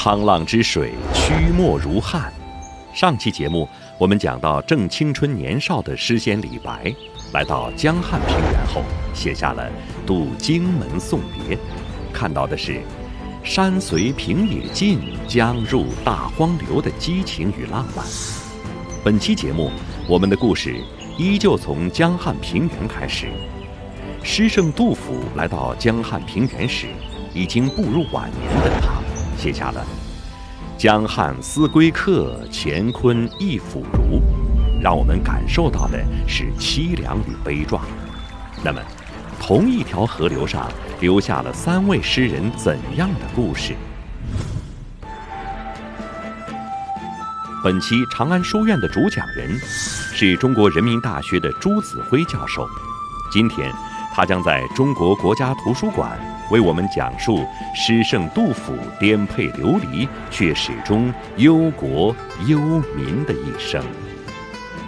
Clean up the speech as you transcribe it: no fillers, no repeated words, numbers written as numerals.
沧浪之水，曲墨如汉。上期节目我们讲到，正青春年少的诗仙李白，来到江汉平原后，写下了《渡荆门送别》，看到的是山随平野尽，江入大荒流的激情与浪漫。本期节目，我们的故事依旧从江汉平原开始。诗圣杜甫来到江汉平原时，已经步入晚年的他，写下了江汉思归客，乾坤亦复如，让我们感受到的是凄凉与悲壮。那么，同一条河流上留下了3位诗人怎样的故事？本期长安书院的主讲人是中国人民大学的朱子辉教授。今天，他将在中国国家图书馆为我们讲述诗圣杜甫颠沛流离却始终忧国忧民的一生。